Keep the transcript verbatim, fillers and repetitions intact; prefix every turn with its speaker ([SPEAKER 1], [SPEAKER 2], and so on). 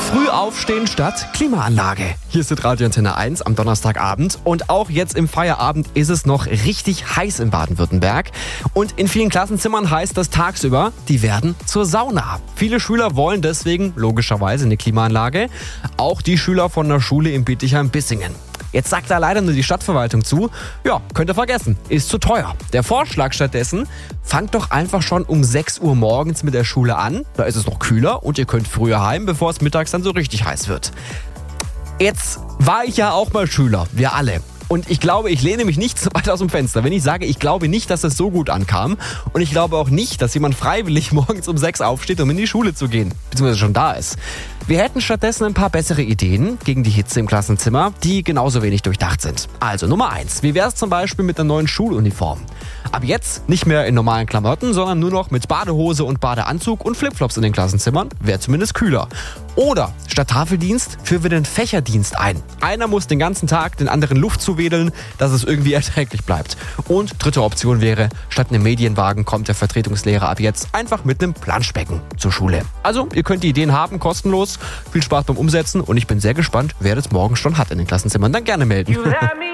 [SPEAKER 1] Früh aufstehen statt Klimaanlage. Hier ist Radio Antenne eins am Donnerstagabend. Und auch jetzt im Feierabend ist es noch richtig heiß in Baden-Württemberg. Und in vielen Klassenzimmern heißt das tagsüber, die werden zur Sauna. Viele Schüler wollen deswegen logischerweise eine Klimaanlage. Auch die Schüler von der Schule in Bietigheim-Bissingen. Jetzt sagt da leider nur die Stadtverwaltung zu, ja, könnt ihr vergessen, ist zu teuer. Der Vorschlag stattdessen, fangt doch einfach schon um sechs Uhr morgens mit der Schule an, da ist es noch kühler und ihr könnt früher heim, bevor es mittags dann so richtig heiß wird. Jetzt war ich ja auch mal Schüler, wir alle. Und ich glaube, ich lehne mich nicht so weit aus dem Fenster, wenn ich sage, ich glaube nicht, dass es so gut ankam. Und ich glaube auch nicht, dass jemand freiwillig morgens um sechs aufsteht, um in die Schule zu gehen, beziehungsweise schon da ist. Wir hätten stattdessen ein paar bessere Ideen gegen die Hitze im Klassenzimmer, die genauso wenig durchdacht sind. Also Nummer eins, wie wäre es zum Beispiel mit einer neuen Schuluniform? Ab jetzt nicht mehr in normalen Klamotten, sondern nur noch mit Badehose und Badeanzug und Flipflops in den Klassenzimmern, wäre zumindest kühler. Oder statt Tafeldienst führen wir den Fächerdienst ein. Einer muss den ganzen Tag den anderen Luft zuwedeln, dass es irgendwie erträglich bleibt. Und dritte Option wäre, statt einem Medienwagen kommt der Vertretungslehrer ab jetzt einfach mit einem Planschbecken zur Schule. Also, ihr könnt die Ideen haben, kostenlos. Viel Spaß beim Umsetzen und ich bin sehr gespannt, wer das morgen schon hat in den Klassenzimmern. Dann gerne melden.